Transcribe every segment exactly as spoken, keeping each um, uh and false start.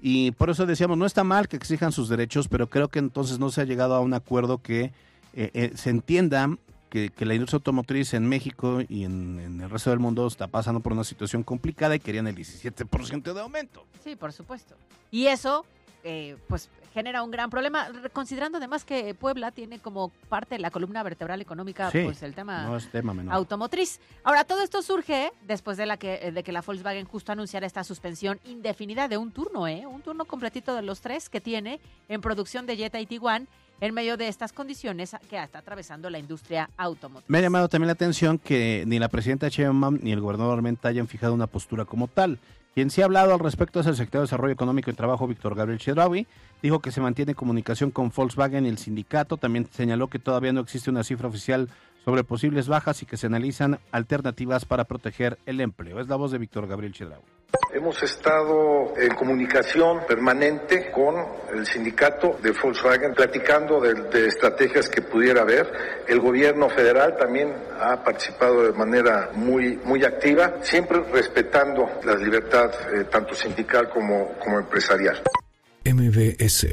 Y por eso decíamos, no está mal que exijan sus derechos, pero creo que entonces no se ha llegado a un acuerdo que eh, eh, se entienda que, que la industria automotriz en México y en, en el resto del mundo está pasando por una situación complicada y querían el diecisiete por ciento de aumento. Sí, por supuesto. Y eso, eh, pues, genera un gran problema, considerando además que Puebla tiene como parte de la columna vertebral económica, Sí, pues el tema, no es tema menor. automotriz. Ahora, todo esto surge después de la que de que la Volkswagen justo anunciara esta suspensión indefinida de un turno, ¿eh? Un turno completito de los tres que tiene en producción de Jetta y Tiguan en medio de estas condiciones que está atravesando la industria automotriz. Me ha llamado también la atención que ni la presidenta Sheinbaum ni el gobernador Armenta hayan fijado una postura como tal. Quien sí ha hablado al respecto es el secretario de Desarrollo Económico y Trabajo, Víctor Gabriel Chedraui. Dijo que se mantiene comunicación con Volkswagen y el sindicato. También señaló que todavía no existe una cifra oficial sobre posibles bajas y que se analizan alternativas para proteger el empleo. Es la voz de Víctor Gabriel Chedraui. Hemos estado en comunicación permanente con el sindicato de Volkswagen, platicando de, de estrategias que pudiera haber. El gobierno federal también ha participado de manera muy, muy activa, siempre respetando la libertad eh, tanto sindical como, como empresarial. M V S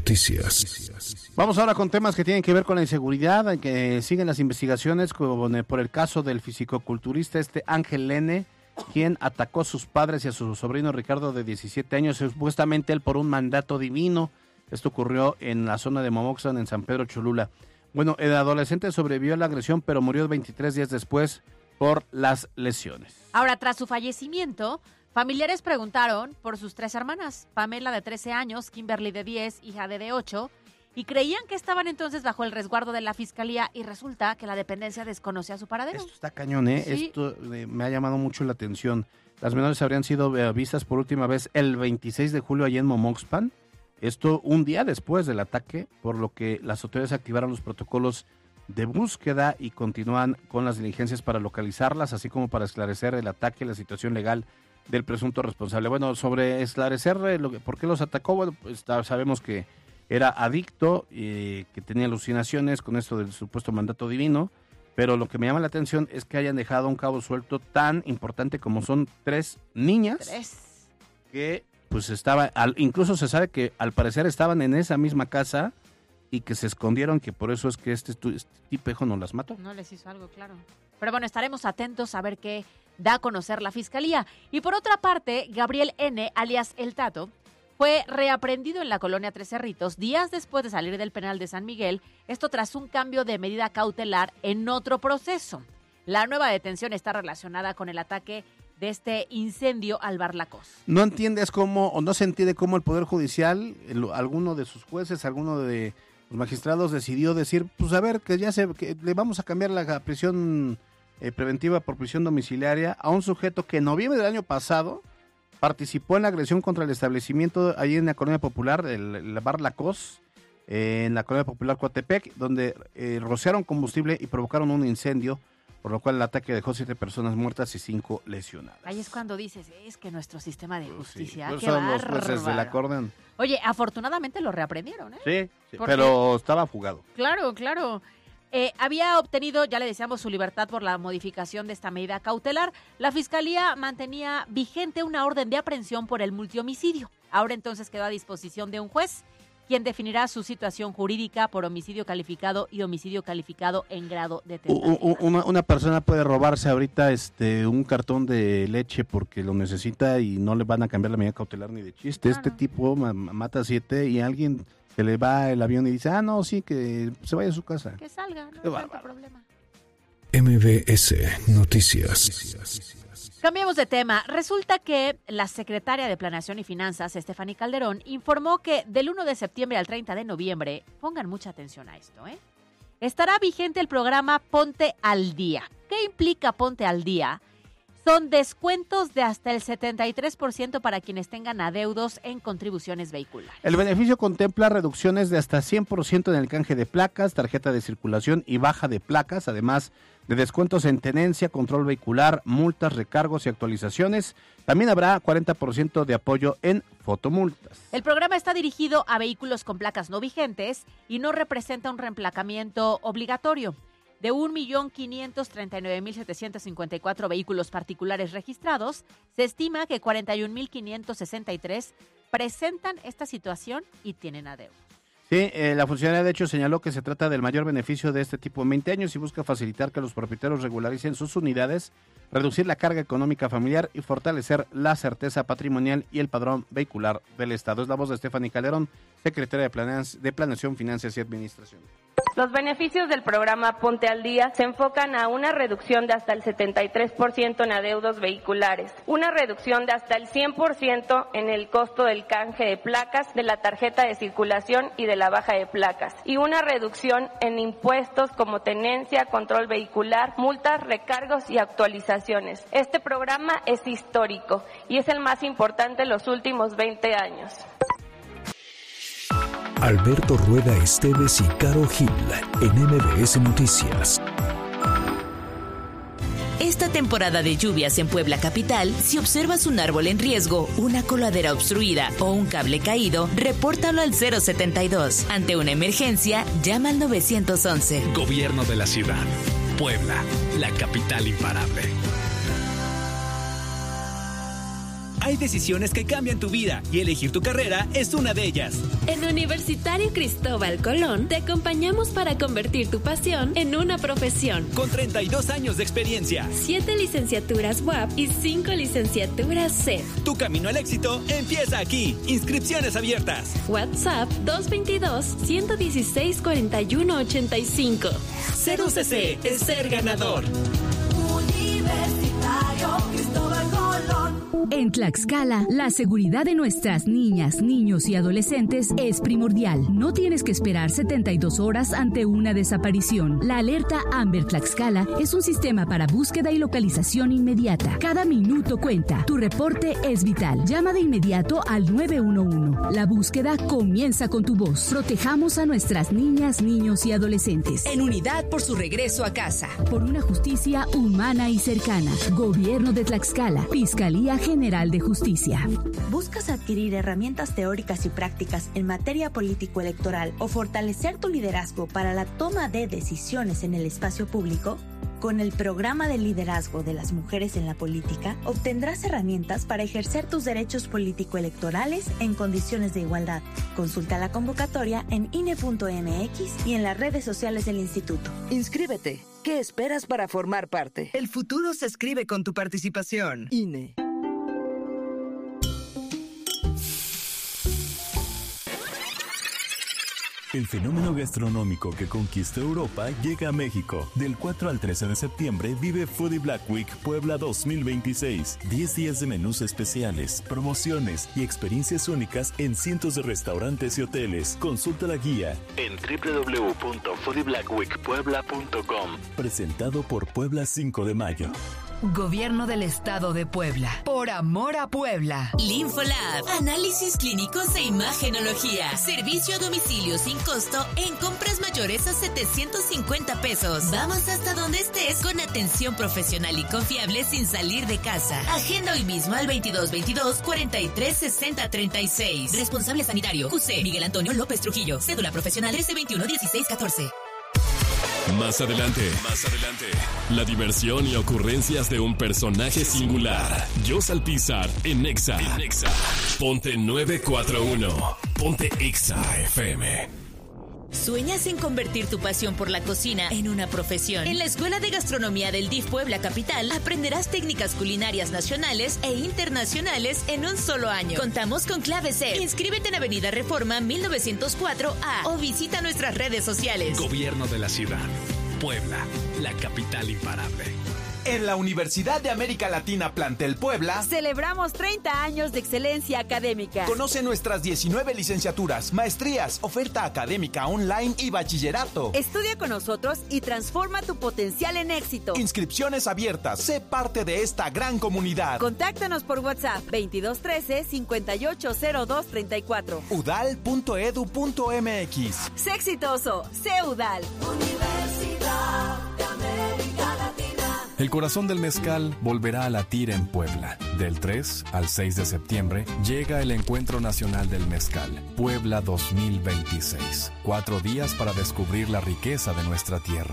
Noticias. Vamos ahora con temas que tienen que ver con la inseguridad, que siguen las investigaciones con, por el caso del fisicoculturista este Ángel N., quien atacó a sus padres y a su sobrino Ricardo de diecisiete años, supuestamente él por un mandato divino. Esto ocurrió en la zona de Momoxpan, en San Pedro Cholula. Bueno, el adolescente sobrevivió a la agresión, pero murió veintitrés días después por las lesiones. Ahora, tras su fallecimiento, familiares preguntaron por sus tres hermanas, Pamela de trece años, Kimberly de diez y Jade de ocho, y creían que estaban entonces bajo el resguardo de la fiscalía y resulta que la dependencia desconocía su paradero. Esto está cañón, ¿eh? Sí. Esto eh, me ha llamado mucho la atención. Las menores habrían sido eh, vistas por última vez el veintiséis de julio allí en Momoxpan. Esto un día después del ataque, por lo que las autoridades activaron los protocolos de búsqueda y continúan con las diligencias para localizarlas, así como para esclarecer el ataque y la situación legal del presunto responsable. Bueno, sobre esclarecer eh, lo que, por qué los atacó, bueno, pues sabemos que era adicto, eh, que tenía alucinaciones con esto del supuesto mandato divino, pero lo que me llama la atención es que hayan dejado un cabo suelto tan importante como son tres niñas. Tres. Que pues estaba, al, incluso se sabe que al parecer estaban en esa misma casa y que se escondieron, que por eso es que este, este tipejo no las mató. No les hizo algo, claro. Pero bueno, estaremos atentos a ver qué da a conocer la fiscalía. Y por otra parte, Gabriel N., alias El Tato, fue reaprendido en la colonia Tres Cerritos días después de salir del penal de San Miguel, esto tras un cambio de medida cautelar en otro proceso. La nueva detención está relacionada con el ataque de este incendio al Bar La Cos. No entiendes cómo, o no se entiende cómo el Poder Judicial, el, alguno de sus jueces, alguno de los magistrados decidió decir, pues a ver, que ya se, que le vamos a cambiar la prisión eh, preventiva por prisión domiciliaria a un sujeto que en noviembre del año pasado participó en la agresión contra el establecimiento ahí en la Colonia Popular, el, el Bar La Cos, eh, en la Colonia Popular Coatepec, donde eh, rociaron combustible y provocaron un incendio, por lo cual el ataque dejó siete personas muertas y cinco lesionadas. Ahí es cuando dices, es que nuestro sistema de justicia, sí, pues qué son los bárbaro. jueces de la Corden. Oye, afortunadamente lo reaprendieron, ¿eh? Sí, sí, Porque- pero estaba fugado. Claro, claro. Eh, había obtenido, ya le decíamos, su libertad por la modificación de esta medida cautelar. La Fiscalía mantenía vigente una orden de aprehensión por el multihomicidio. Ahora entonces quedó a disposición de un juez, quien definirá su situación jurídica por homicidio calificado y homicidio calificado en grado de U- tentativa. u- Una, una persona puede robarse ahorita este un cartón de leche porque lo necesita y no le van a cambiar la medida cautelar ni de chiste. Claro. Este tipo ma- mata siete y alguien se le va el avión y dice, ah, no, sí, que se vaya a su casa. Que salga, no hay Qué tanto bárbaro. problema. M V S Noticias. Cambiemos de tema. Resulta que la secretaria de Planeación y Finanzas, Stephanie Calderón, informó que del uno de septiembre al treinta de noviembre, pongan mucha atención a esto, ¿eh? estará vigente el programa Ponte al Día. ¿Qué implica Ponte al Día? Son descuentos de hasta el setenta y tres por ciento para quienes tengan adeudos en contribuciones vehiculares. El beneficio contempla reducciones de hasta cien por ciento en el canje de placas, tarjeta de circulación y baja de placas, además de descuentos en tenencia, control vehicular, multas, recargos y actualizaciones. También habrá cuarenta por ciento de apoyo en fotomultas. El programa está dirigido a vehículos con placas no vigentes y no representa un reemplacamiento obligatorio. De un millón quinientos treinta y nueve mil setecientos cincuenta y cuatro vehículos particulares registrados, se estima que cuarenta y un mil quinientos sesenta y tres presentan esta situación y tienen adeudos. Sí, eh, la funcionaria de hecho señaló que se trata del mayor beneficio de este tipo en veinte años y busca facilitar que los propietarios regularicen sus unidades, reducir la carga económica familiar y fortalecer la certeza patrimonial y el padrón vehicular del Estado. Es la voz de Stephanie Calderón, secretaria de, Planeación, de Planeación, Finanzas y Administración. Los beneficios del programa Ponte al Día se enfocan a una reducción de hasta el setenta y tres por ciento en adeudos vehiculares, una reducción de hasta el cien por ciento en el costo del canje de placas, de la tarjeta de circulación y de la baja de placas, y una reducción en impuestos como tenencia, control vehicular, multas, recargos y actualizaciones. Este programa es histórico y es el más importante en los últimos veinte años. Alberto Rueda Esteves y Caro Gil en M V S Noticias. Esta temporada de lluvias en Puebla Capital, si observas un árbol en riesgo, una coladera obstruida o un cable caído, repórtalo al cero setenta y dos. Ante una emergencia, llama al nueve once. Gobierno de la ciudad. Puebla, la capital imparable. Hay decisiones que cambian tu vida y elegir tu carrera es una de ellas. En Universitario Cristóbal Colón te acompañamos para convertir tu pasión en una profesión. Con treinta y dos años de experiencia, siete licenciaturas U A P y cinco licenciaturas C E F. Tu camino al éxito empieza aquí. Inscripciones abiertas. WhatsApp dos veintidós, ciento dieciséis, cuarenta y uno, ochenta y cinco. Ser U C C es ser ganador. Universitario Cristóbal Colón. En Tlaxcala, la seguridad de nuestras niñas, niños y adolescentes es primordial. No tienes que esperar setenta y dos horas ante una desaparición. La alerta Amber Tlaxcala es un sistema para búsqueda y localización inmediata. Cada minuto cuenta. Tu reporte es vital. Llama de inmediato al nueve uno uno. La búsqueda comienza con tu voz. Protejamos a nuestras niñas, niños y adolescentes. En unidad por su regreso a casa. Por una justicia humana y cercana. Gobierno de Tlaxcala. Fiscalía General de Justicia. ¿Buscas adquirir herramientas teóricas y prácticas en materia político-electoral o fortalecer tu liderazgo para la toma de decisiones en el espacio público? Con el programa de liderazgo de las mujeres en la política, obtendrás herramientas para ejercer tus derechos político-electorales en condiciones de igualdad. Consulta la convocatoria en I N E punto M X y en las redes sociales del instituto. Inscríbete. ¿Qué esperas para formar parte? El futuro se escribe con tu participación. I N E. El fenómeno gastronómico que conquistó Europa llega a México. Del cuatro al trece de septiembre vive Foodie Black Week Puebla dos mil veintiséis. diez días de menús especiales, promociones y experiencias únicas en cientos de restaurantes y hoteles. Consulta la guía en doble u doble u doble u punto foodie black week puebla punto com. Presentado por Puebla cinco de mayo. Gobierno del Estado de Puebla. Por amor a Puebla. Linfolab. Análisis clínicos e imagenología. Servicio a domicilio sin costo en compras mayores a setecientos cincuenta pesos. Vamos hasta donde estés con atención profesional y confiable sin salir de casa. Agenda hoy mismo al veintidós veintidós, cuarenta y tres, sesenta, treinta y seis. Responsable sanitario Q C Miguel Antonio López Trujillo. Cédula profesional trece veintiuno dieciséis catorce. Más adelante, más adelante, la diversión y ocurrencias de un personaje singular. Jos Alpizar en Exa. En Exa. Ponte nueve cuatro uno. Ponte Exa F M. ¿Sueñas en convertir tu pasión por la cocina en una profesión? En la Escuela de Gastronomía del D I F Puebla Capital aprenderás técnicas culinarias nacionales e internacionales en un solo año. Contamos con clave C. Inscríbete en Avenida Reforma mil novecientos cuatro A o visita nuestras redes sociales. Gobierno de la ciudad. Puebla, la capital imparable. En la Universidad de América Latina Plantel Puebla celebramos treinta años de excelencia académica. Conoce nuestras diecinueve licenciaturas, maestrías, oferta académica online y bachillerato. Estudia con nosotros y transforma tu potencial en éxito. Inscripciones abiertas. Sé parte de esta gran comunidad. Contáctanos por WhatsApp veintidós trece, cincuenta y ocho cero dos treinta y cuatro. udal punto edu punto m x. Sé exitoso. Sé UDAL. Universidad de América Latina. El corazón del mezcal volverá a latir en Puebla. Del tres al seis de septiembre llega el Encuentro Nacional del Mezcal, Puebla dos mil veintiséis. Cuatro días para descubrir la riqueza de nuestra tierra.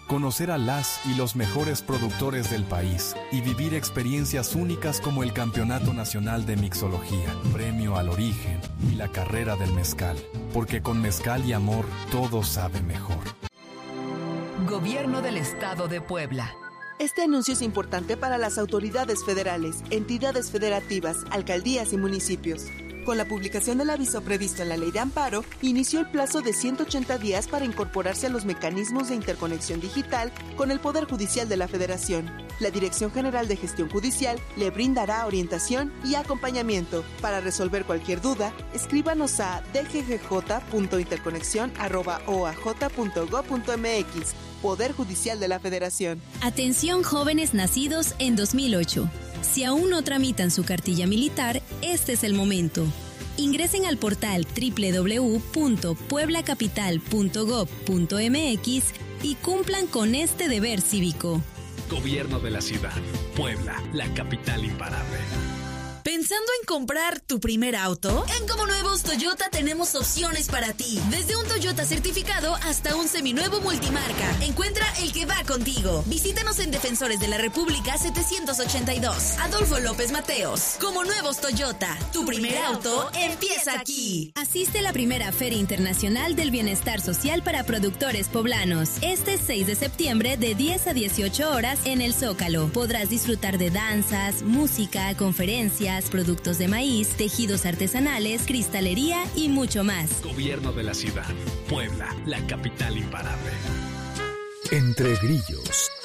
conocer a las y los mejores productores del país y vivir experiencias únicas como el Campeonato Nacional de Mixología, Premio al Origen y la Carrera del Mezcal, porque con mezcal y amor todo sabe mejor. Gobierno del Estado de Puebla. Este anuncio es importante para las autoridades federales, entidades federativas, alcaldías y municipios. Con la publicación del aviso previsto en la Ley de Amparo, inició el plazo de ciento ochenta días para incorporarse a los mecanismos de interconexión digital con el Poder Judicial de la Federación. La Dirección General de Gestión Judicial le brindará orientación y acompañamiento. Para resolver cualquier duda, escríbanos a d g g j punto interconexión arroba o a j punto gob punto m x. Poder Judicial de la Federación. Atención jóvenes nacidos en dos mil ocho. Si aún no tramitan su cartilla militar, este es el momento. Ingresen al portal doble u doble u doble u punto puebla capital punto gob punto m x y cumplan con este deber cívico. Gobierno de la Ciudad. Puebla, la capital imparable. ¿Pensando en comprar tu primer auto? En Como Nuevos Toyota tenemos opciones para ti. Desde un Toyota certificado hasta un seminuevo multimarca. Encuentra el que va contigo. Visítanos en Defensores de la República setecientos ochenta y dos. Adolfo López Mateos. Como Nuevos Toyota. Tu primer auto empieza aquí. Asiste a la primera Feria Internacional del Bienestar Social para Productores Poblanos. Este seis de septiembre de diez a dieciocho horas en el Zócalo. Podrás disfrutar de danzas, música, conferencias, productos de maíz, tejidos artesanales, cristalería y mucho más. Gobierno de la Ciudad. Puebla, la capital imparable. Entre grillos,